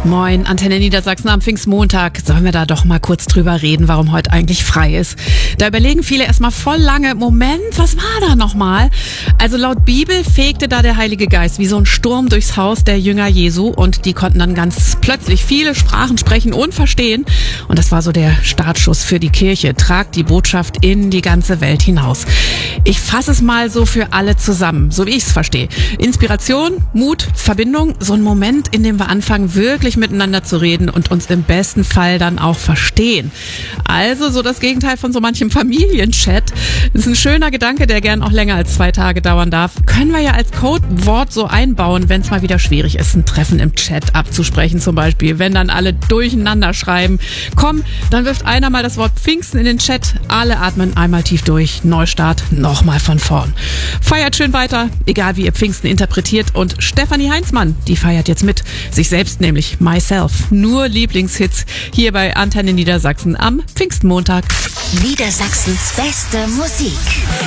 Moin, Antenne Niedersachsen am Pfingstmontag. Sollen wir da doch mal kurz drüber reden, warum heute eigentlich frei ist? Da überlegen viele erstmal voll lange, Moment, was war da nochmal? Also laut Bibel fegte da der Heilige Geist wie so ein Sturm durchs Haus der Jünger Jesu und die konnten dann ganz plötzlich viele Sprachen sprechen und verstehen. Und das war so der Startschuss für die Kirche. Tragt die Botschaft in die ganze Welt hinaus. Ich fasse es mal so für alle zusammen, so wie ich es verstehe. Inspiration, Mut, Verbindung, so ein Moment, in dem wir anfangen, wirklich miteinander zu reden und uns im besten Fall dann auch verstehen. Also so das Gegenteil von so manchem Familienchat. Das ist ein schöner Gedanke, der gern auch länger als 2 Tage dauern darf. Können wir ja als Codewort so einbauen, wenn es mal wieder schwierig ist, ein Treffen im Chat abzusprechen zum Beispiel. Wenn dann alle durcheinander schreiben, komm, dann wirft einer mal das Wort Pfingsten in den Chat. Alle atmen einmal tief durch. Neustart, nochmal von vorn. Feiert schön weiter, egal wie ihr Pfingsten interpretiert. Und Stefanie Heinzmann, die feiert jetzt mit. Sich selbst nämlich, Myself. Nur Lieblingshits hier bei Antenne Niedersachsen am Pfingstmontag. Niedersachsens beste Musik.